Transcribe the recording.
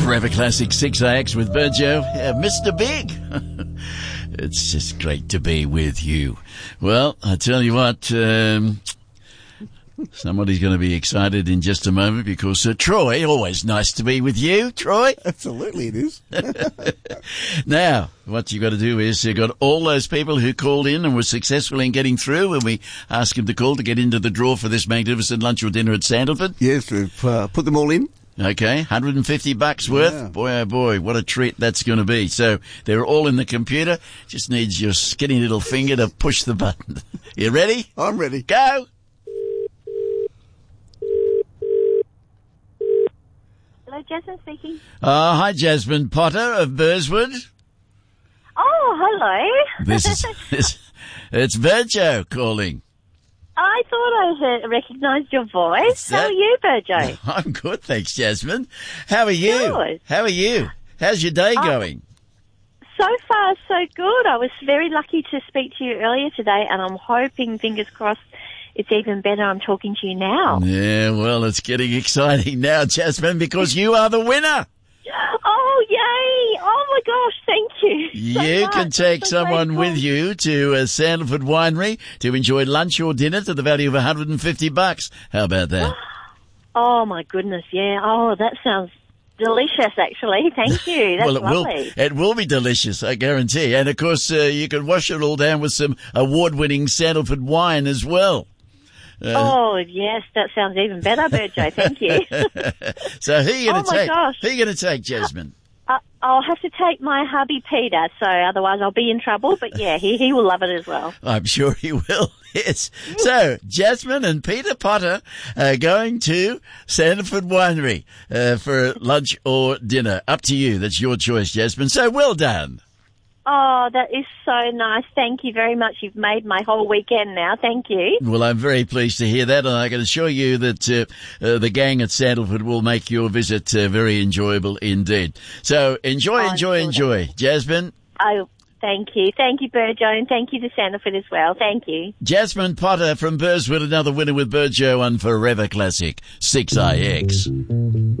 Forever Classic 6AX with Burjo, Mr. Big. It's just great to be with you. Well, I tell you what, somebody's going to be excited in just a moment because Troy, always nice to be with you, Troy. Absolutely it is. Now, what you've got to do is you've got all those people who called in and were successful in getting through, and we asked them to call to get into the draw for this magnificent lunch or dinner at Sandalford. Yes, we've put them all in. Okay, $150 worth. Yeah. Boy, oh boy, what a treat that's going to be. So they're all in the computer. Just needs your skinny little finger to push the button. You ready? I'm ready. Go. Hello, Jasmine speaking. Hi, Jasmine Potter of Burswood. Oh, hello. It's Burjo calling. I thought I recognised your voice. How are you, Burjo? I'm good, thanks, Jasmine. How are you? Good. How are you? How's your day going? So far, so good. I was very lucky to speak to you earlier today, and I'm hoping, fingers crossed, it's even better I'm talking to you now. Yeah, well, it's getting exciting now, Jasmine, because you are the winner. Oh, yay! Oh, my gosh, thank you. You can take someone with you to Sandalford Winery to enjoy lunch or dinner to the value of $150. How about that? Oh, my goodness, yeah. Oh, that sounds delicious, actually. Thank you. That's lovely. It will be delicious, I guarantee. And, of course, you can wash it all down with some award-winning Sandalford wine as well. Oh, yes, that sounds even better, Burjo. Thank you. So who are you going to take? Gosh. Who are you going to take, Jasmine? I'll have to take my hubby Peter, so otherwise I'll be in trouble. But yeah, he will love it as well. I'm sure he will, yes. So, Jasmine and Peter Potter are going to Sandalford Winery for lunch or dinner. Up to you. That's your choice, Jasmine. So well done. Oh, that is so nice. Thank you very much. You've made my whole weekend now. Thank you. Well, I'm very pleased to hear that, and I can assure you that the gang at Sandalford will make your visit very enjoyable indeed. So enjoy. Jasmine. Oh, thank you. Thank you, Burjo, and thank you to Sandalford as well. Thank you. Jasmine Potter from Burswood, another winner with Burjo on Forever Classic 6IX.